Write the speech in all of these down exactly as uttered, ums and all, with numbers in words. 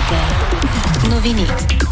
Вероника. Новини.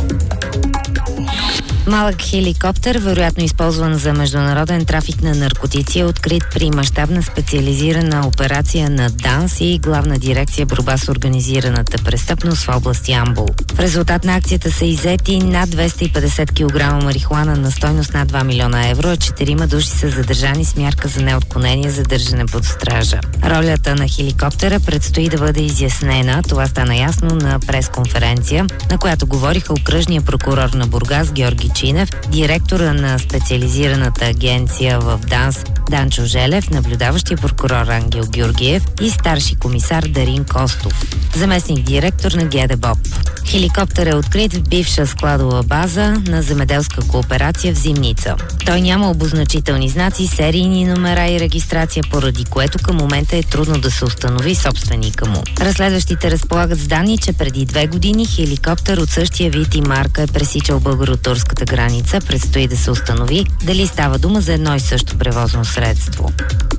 Малък хеликоптер, вероятно използван за международен трафик на наркотици, е открит при мащабна специализирана операция на ДАНС и Главна дирекция борба с организираната престъпност в област Ямбол. В резултат на акцията са иззети над двеста и петдесет килограма марихуана на стойност над два милиона евро, а четирима души са задържани с мярка за неотклонение за държане под стража. Ролята на хеликоптера предстои да бъде изяснена. Това стана ясно на пресконференция, на която говориха окръжния прокурор на Бургас Георги Чинев, директора на специализираната агенция в ДАНС Данчо Желев, наблюдаващия прокурор Ангел Георгиев и старши комисар Дарин Костов, заместник директор на ГДБОП. Хеликоптер е открит в бивша складова база на земеделска кооперация в Зимница. Той няма обозначителни знаци, серийни номера и регистрация, поради което към момента е трудно да се установи собственика му. Разследващите разполагат с данни, че преди две години хеликоптер от същия вид и марка е пресичал българо-турската граница. Предстои да се установи дали става дума за едно и също превозно средство.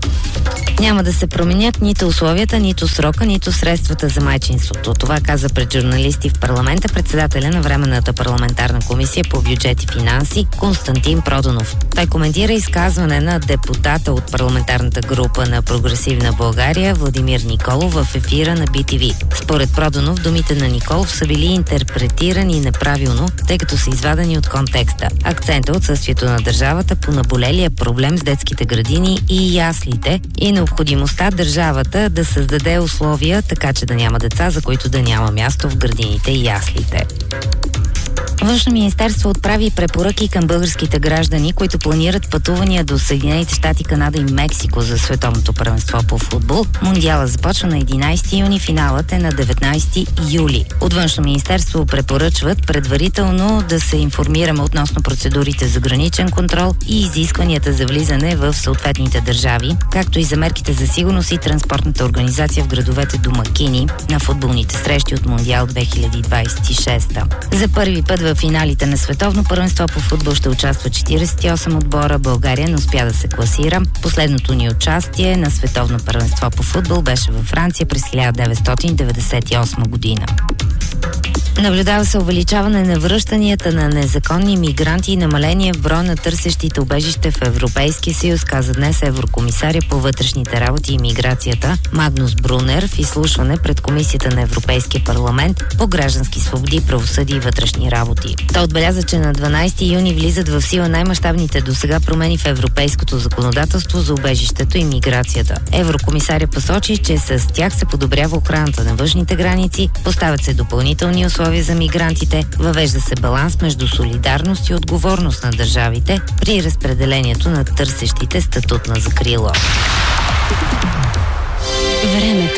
Няма да се променят нито условията, нито срока, нито средствата за майчинството. Това каза пред журналисти в парламента председателя на Временната парламентарна комисия по бюджет и финанси Константин Проданов. Той коментира изказване на депутата от парламентарната група на Прогресивна България Владимир Николов в ефира на Би Ти Ви. Според Проданов, думите на Николов са били интерпретирани неправилно, тъй като са извадени от контекста. Акцент е отсъствието на държавата по наболелия проблем с детските градини и яслите и необходимостта държавата да създаде условия, така че да няма деца, за които да няма място в градините и яслите. Външно министерство отправи препоръки към българските граждани, които планират пътувания до Съединените щати, Канада и Мексико за световното първенство по футбол. Мундиала започва на единайсети юни, финалът е на деветнайсети юли. От Външно министерство препоръчват предварително да се информираме относно процедурите за граничен контрол и изискванията за влизане в съответните държави, както и за мерките за сигурност и транспортната организация в градовете домакини на футболните срещи от Мундиал две хиляди двайсет и шеста. За първи път в финалите на световно първенство по футбол ще участва четирийсет и осем отбора. България не успя да се класира. Последното ни участие на световно първенство по футбол беше във Франция през хиляда деветстотин деветдесет и осма година. Наблюдава се увеличаване на връщанията на незаконни мигранти и намаление в броя на търсещите убежище в Европейския съюз, каза днес еврокомисаря по вътрешните работи и миграцията Магнус Брунер в изслушване пред Комисията на Европейския парламент по граждански свободи, правосъдие и вътрешни работи. Той отбеляза, че на дванайсети юни влизат в сила най-мащабните досега промени в европейското законодателство за убежището и миграцията. Еврокомисаря посочи, че с тях се подобрява охраната на външните граници, поставят се допълнителни условия за мигрантите, въвежда се баланс между солидарност и отговорност на държавите при разпределението на търсещите статут на закрила. Времето.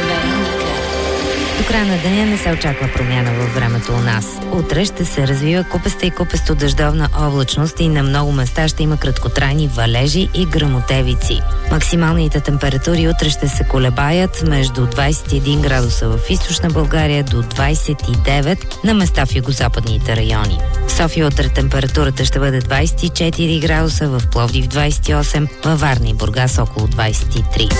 До края на деня не се очаква промяна във времето у нас. Утре ще се развива купеста и купесто дъждовна облачност и на много места ще има краткотрайни валежи и гръмотевици. Максималните температури утре ще се колебаят между двайсет и един градуса в източна България до двайсет и девет на места в югозападните райони. В София утре температурата ще бъде двайсет и четири градуса, в Пловдив двайсет и осем, във Варна и Бургас около двайсет и три.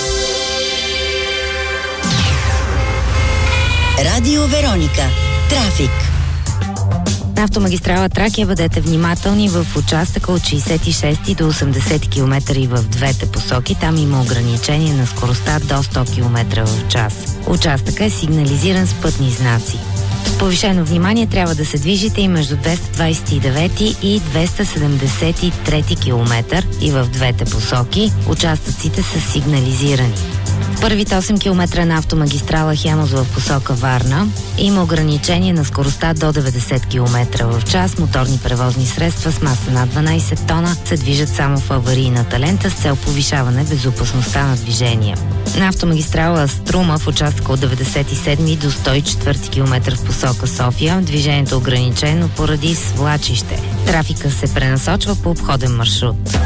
Радио Вероника. Трафик. На автомагистрала Тракия бъдете внимателни в участъка от шейсет и шести до осемдесет километра и в двете посоки. Там има ограничение на скоростта до сто километра в час. Участъка е сигнализиран с пътни знаци. С повишено внимание трябва да се движите и между двеста двайсет и девети и двеста седемдесет и трети километър и в двете посоки. Участъците са сигнализирани. Първите осем километра на автомагистрала Хемус в посока Варна има ограничение на скоростта до деветдесет километра в час. Моторни превозни средства с маса над дванайсет тона се движат само в аварийната лента с цел повишаване безопасността на движение. На автомагистрала Струма в участъка от деветдесет и седми до сто и четвърти километър в посока София движението е ограничено поради свлачище. Трафика се пренасочва по обходен маршрут.